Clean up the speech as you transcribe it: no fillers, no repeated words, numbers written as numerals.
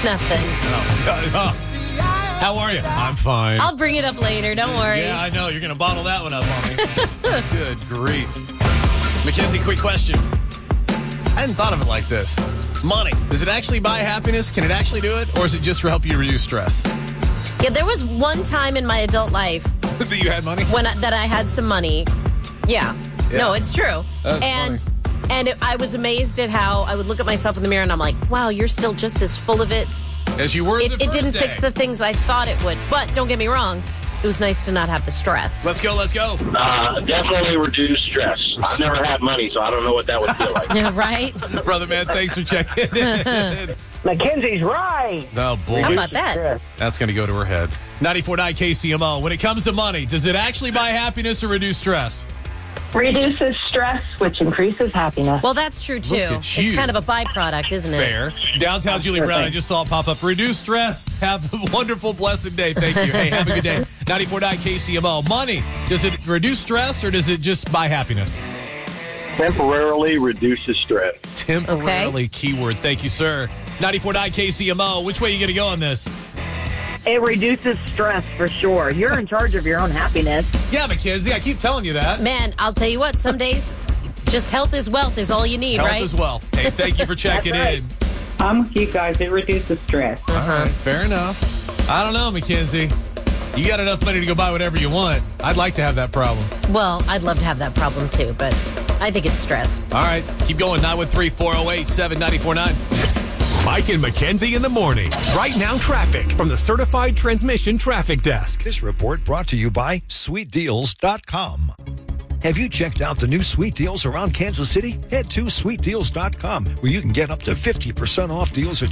Nothing. How are you? I'm fine. I'll bring it up later. Don't worry. Yeah, I know. You're going to bottle that one up on me. Good grief. Mackenzie, quick question. I hadn't thought of it like this. Money. Does it actually buy happiness? Can it actually do it? Or is it just to help you reduce stress? Yeah, there was one time in my adult life That you had money? that I had some money. Yeah. No, it's true. That's funny. I was amazed at how I would look at myself in the mirror and I'm like, wow, you're still just as full of it. As you were the first It didn't day. fix the things I thought it would. But don't get me wrong, it was nice to not have the stress. Let's go. Definitely reduce stress. I've never had money, so I don't know what that would feel like. Yeah, right? Brother, man, thanks for checking in. Mackenzie's right. Oh, boy. How about that? That's going to go to her head. 94.9 KCMO. When it comes to money, does it actually buy happiness or reduce stress? Reduces stress, which increases happiness. Well, that's true, too. at you. It's kind of a byproduct, isn't it? Fair. Downtown Julie Brown, I just saw it pop up. Reduce stress. Have a wonderful, blessed day. Thank you. Hey, have a good day. 94.9 KCMO. Money, does it reduce stress or does it just buy happiness? Temporarily reduces stress. Temporarily, keyword. Thank you, sir. 94.9 KCMO. Which way are you going to go on this? It reduces stress for sure. You're in charge of your own happiness. Yeah, Mackenzie, I keep telling you that. Man, I'll tell you what, some days just health is wealth is all you need, Health right? as well. Hey, thank you for checking That's right. in. I'm with you guys. It reduces stress. All right, fair enough. I don't know, Mackenzie. You got enough money to go buy whatever you want. I'd like to have that problem. Well, I'd love to have that problem too, but I think it's stress. All right, keep going. 913-408-7949. Mike and Mackenzie in the morning. Right now, traffic from the Certified Transmission Traffic Desk. This report brought to you by SweetDeals.com. Have you checked out the new Sweet Deals around Kansas City? Head to SweetDeals.com, where you can get up to 50% off deals at